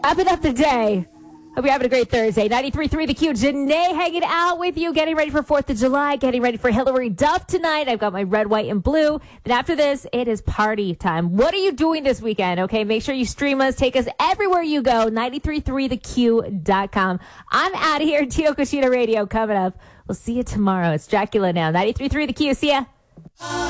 Wrapping up the day. Hope you're having a great Thursday. 93.3 The Q. Janae hanging out with you, getting ready for 4th of July, getting ready for Hillary Duff tonight. I've got my red, white, and blue. Then after this, it is party time. What are you doing this weekend? Okay, make sure you stream us. Take us everywhere you go. 933theq.com. I'm out of here. Tio Kushida Radio coming up. We'll see you tomorrow. It's Dracula now. 93.3 The Q. See ya.